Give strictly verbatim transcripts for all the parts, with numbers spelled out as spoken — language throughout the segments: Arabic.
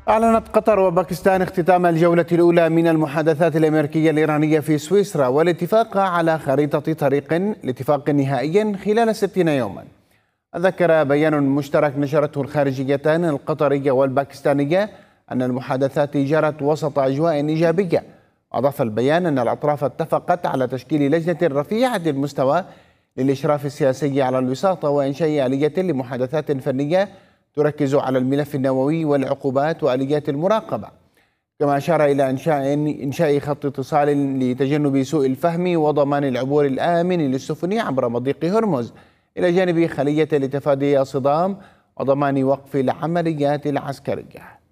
أعلنت قطر وباكستان اختتام الجولة الأولى من المحادثات الأمريكية الإيرانية في سويسرا والاتفاق على خريطة طريق لاتفاق نهائي خلال ستين يوما. ذكر بيان مشترك نشرته الخارجيتان القطرية والباكستانية أن المحادثات جرت وسط أجواء إيجابية. أضاف البيان أن الأطراف اتفقت على تشكيل لجنة رفيعة المستوى للإشراف السياسي على الوساطة وإنشاء آلية لمحادثات فنية تركز على الملف النووي والعقوبات وآليات المراقبة. كما أشار إلى إنشاء إنشاء خط اتصال لتجنب سوء الفهم وضمان العبور الآمن للسفن عبر مضيق هرمز، إلى جانب خلية لتفادي الصدام وضمان وقف العمليات العسكرية.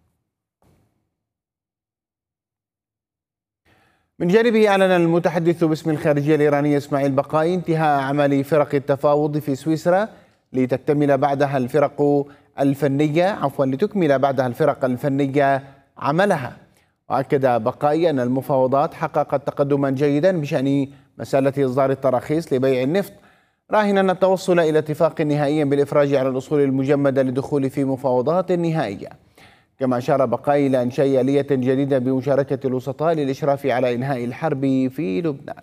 من جانبه أعلن المتحدث باسم الخارجية الإيرانية إسماعيل بقائي انتهاء أعمال فرق التفاوض في سويسرا لتكتمل بعدها الفرق الفنية عفوا لتكمل بعدها الفرق الفنية عملها. وأكد بقائي أن المفاوضات حققت تقدما جيدا بشأن مسألة إصدار التراخيص لبيع النفط، راهنا التوصل إلى اتفاق نهائي بالإفراج على الأصول المجمدة للدخول في مفاوضات نهائية. كما أشار بقائي إلى إنشاء آلية جديدة بمشاركة الوسطاء للإشراف على إنهاء الحرب في لبنان.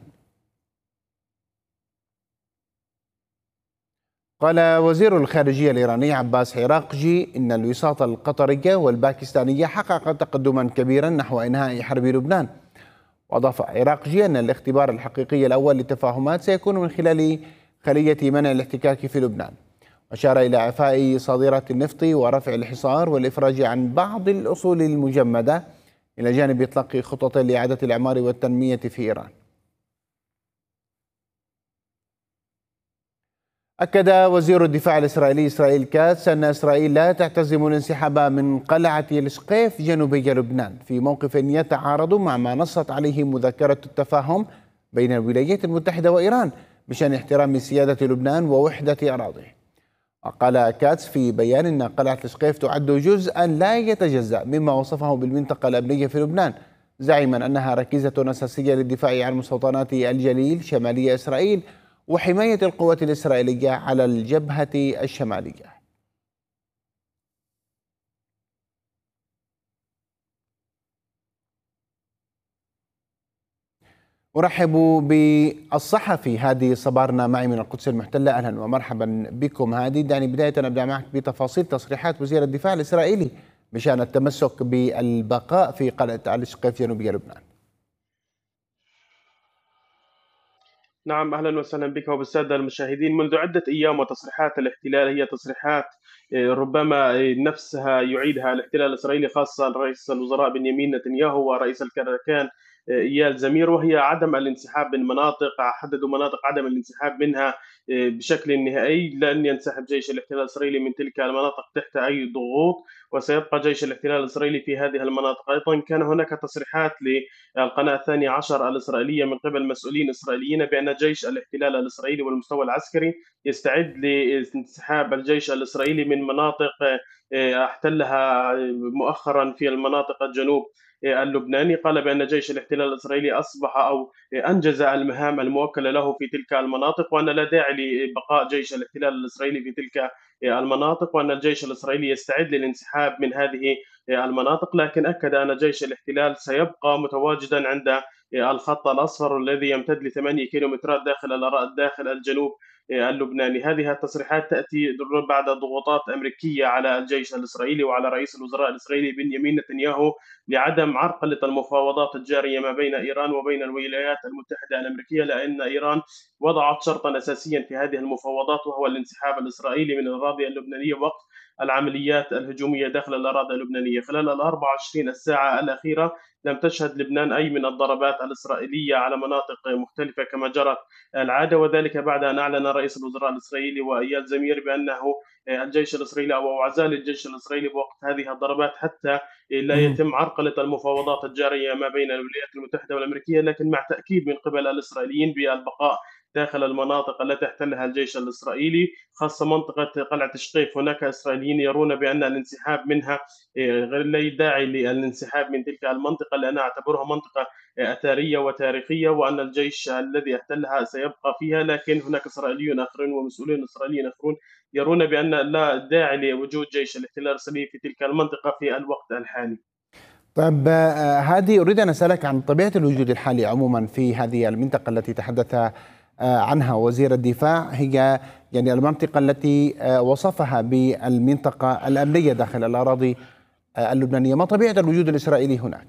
قال وزير الخارجية الإيراني عباس عراقجي إن الوساطة القطرية والباكستانية حققت تقدما كبيرا نحو إنهاء حرب لبنان. وأضاف عراقجي أن الاختبار الحقيقي الأول للتفاهمات سيكون من خلال خلية منع الاحتكاك في لبنان. أشار إلى إعفاء صادرات النفط ورفع الحصار والإفراج عن بعض الأصول المجمدة، إلى جانب إطلاق خطط لإعادة الإعمار والتنمية في إيران. أكد وزير الدفاع الإسرائيلي إسرائيل كاتس أن إسرائيل لا تعتزم الانسحاب من قلعة السقيف جنوبي لبنان في موقف يتعارض مع ما نصت عليه مذكرة التفاهم بين الولايات المتحدة وإيران بشأن احترام سيادة لبنان ووحدة أراضيه. وقال كاتس في بيان أن قلعة السقيف تعد جزءا لا يتجزأ مما وصفه بالمنطقة الأمنية في لبنان، زعيما أنها ركيزة أساسية للدفاع عن مستوطنات الجليل شمالي إسرائيل وحماية القوات الإسرائيلية على الجبهة الشمالية. أرحب بالصحفي هادي صبارنا معي من القدس المحتلة. أهلا ومرحبا بكم هادي. دعني بداية أبدأ معك بتفاصيل تصريحات وزير الدفاع الإسرائيلي بشأن التمسك بالبقاء في قلعة السقيف جنوبي لبنان. نعم، أهلا وسهلا بك وبالسادة المشاهدين. منذ عدة أيام وتصريحات الاحتلال هي تصريحات ربما نفسها يعيدها الاحتلال الإسرائيلي، خاصة رئيس الوزراء بنيامين نتنياهو ورئيس الكركان إيال زمير، وهي عدم الانسحاب من مناطق، حددوا مناطق عدم الانسحاب منها بشكل نهائي. لن ينسحب جيش الاحتلال الإسرائيلي من تلك المناطق تحت أي ضغوط، وسيبقى جيش الاحتلال الإسرائيلي في هذه المناطق. أيضا كان هناك تصريحات للقناة الثانية عشر الإسرائيلية من قبل مسؤولين إسرائيليين بأن جيش الاحتلال الإسرائيلي والمستوى العسكري يستعد لانسحاب الجيش الإسرائيلي من مناطق احتلها مؤخرا في المناطق الجنوب اللبناني. قال بأن جيش الاحتلال الإسرائيلي أصبح أو أنجز المهام الموكلة له في تلك المناطق، وأن لا داعي لبقاء جيش الاحتلال الإسرائيلي في تلك المناطق، وأن الجيش الإسرائيلي يستعد للانسحاب من هذه المناطق. لكن أكد أن جيش الاحتلال سيبقى متواجدا عند الخط الأصفر الذي يمتد لثمانية كيلومترات داخل داخل الجنوب اللبناني. هذه التصريحات تأتي بعد ضغوطات أمريكية على الجيش الإسرائيلي وعلى رئيس الوزراء الإسرائيلي بنيامين نتنياهو لعدم عرقلة المفاوضات الجارية ما بين إيران وبين الولايات المتحدة الأمريكية، لأن إيران وضعت شرطا أساسيا في هذه المفاوضات وهو الانسحاب الإسرائيلي من الأراضي اللبنانية وقت العمليات الهجومية داخل الأراضي اللبنانية. خلال الأربع وعشرين الساعة الأخيرة لم تشهد لبنان أي من الضربات الإسرائيلية على مناطق مختلفة كما جرت العادة، وذلك بعد أن أعلن رئيس الوزراء الإسرائيلي وإيال زمير بأنه الجيش الإسرائيلي أو عزال الجيش الإسرائيلي بوقت هذه الضربات حتى لا يتم عرقلة المفاوضات الجارية ما بين الولايات المتحدة والأمريكية، لكن مع تأكيد من قبل الإسرائيليين بالبقاء داخل المناطق التي احتلها الجيش الإسرائيلي، خاصة منطقة قلعة السقيف. هناك إسرائيليين يرون بأن الانسحاب منها غير لا داعي للانسحاب من تلك المنطقة، لأنها اعتبرها منطقة أثرية وتاريخية وأن الجيش الذي احتلها سيبقى فيها. لكن هناك إسرائيليون آخرون ومسؤولين إسرائيليين آخرون يرون بأن لا داعي لوجود جيش الاحتلال الإسرائيلي في تلك المنطقة في الوقت الحالي. طيب آه، هذه أريد أن أسألك عن طبيعة الوجود الحالي عموما في هذه المنطقة التي تحدث آه، عنها وزير الدفاع. هي يعني المنطقة التي آه، وصفها بالمنطقة الأمنية داخل الأراضي آه، اللبنانية. ما طبيعة الوجود الإسرائيلي هناك؟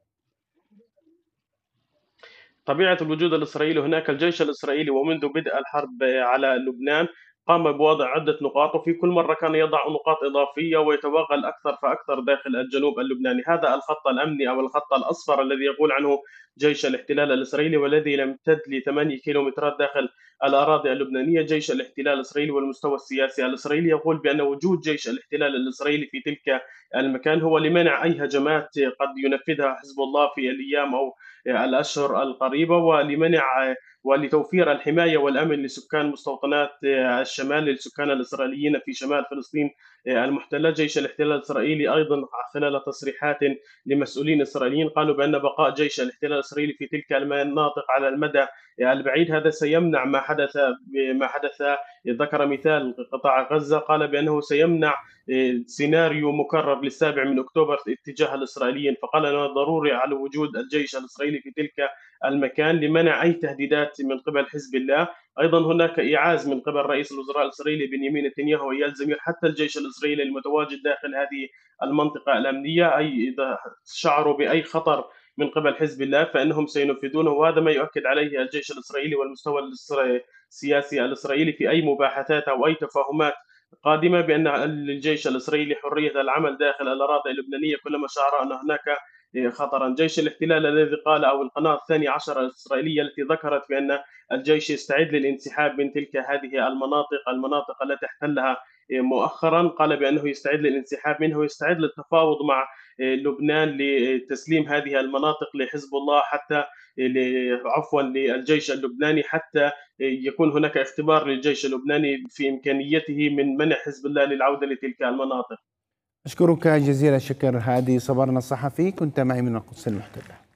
طبيعة الوجود الإسرائيلي هناك، الجيش الإسرائيلي ومنذ بدء الحرب على لبنان قام بوضع عدة نقاط، وفي كل مرة كان يضع نقاط إضافية ويتوغل أكثر فأكثر داخل الجنوب اللبناني. هذا الخط الأمني أو الخط الأصفر الذي يقول عنه جيش الاحتلال الإسرائيلي، والذي يمتد لثمانية كيلومترات داخل الأراضي اللبنانية. جيش الاحتلال الإسرائيلي والمستوى السياسي الإسرائيلي يقول بأن وجود جيش الاحتلال الإسرائيلي في تلك المكان هو لمنع أي هجمات قد ينفذها حزب الله في الأيام أو الأشهر القريبة، ولمنع ولتوفير الحماية والأمن لسكان مستوطنات الشمال، للسكان الإسرائيليين في شمال فلسطين المحتلة. جيش الاحتلال الإسرائيلي أيضا خلال تصريحات لمسؤولين إسرائيليين قالوا بأن بقاء جيش الاحتلال الإسرائيلي في تلك المناطق على المدى البعيد هذا سيمنع ما حدث ما حدث ذكر مثال قطاع غزة، قال بأنه سيمنع سيناريو مكرر للسابع من أكتوبر اتجاه الإسرائيليين. فقال أنه ضروري على وجود الجيش الإسرائيلي في تلك المكان لمنع أي تهديدات من قبل حزب الله. أيضا هناك إيعاز من قبل رئيس الوزراء الإسرائيلي بنيامين نتنياهو وإيال زمير حتى الجيش الإسرائيلي المتواجد داخل هذه المنطقة الأمنية، أي إذا شعروا بأي خطر من قبل حزب الله فإنهم سينفذونه. وهذا ما يؤكد عليه الجيش الإسرائيلي والمستوى السياسي الإسرائيلي في أي مباحثات أو أي تفاهمات قادمة، بأن للجيش الإسرائيلي حرية العمل داخل الأراضي اللبنانية كلما شعر أن هناك خطرا. جيش الاحتلال الذي قال، أو القناة الثانية عشر الإسرائيلية التي ذكرت بأن الجيش يستعد للانسحاب من تلك هذه المناطق المناطق التي احتلها مؤخرا، قال بأنه يستعد للانسحاب منه ويستعد للتفاوض مع لبنان لتسليم هذه المناطق لحزب الله، حتى عفوا للجيش اللبناني، حتى يكون هناك اختبار للجيش اللبناني في إمكانيته من منع حزب الله للعودة لتلك المناطق. أشكرك جزيل الشكر. هادي صبرنا الصحفي، كنت معي من القدس المحتلة.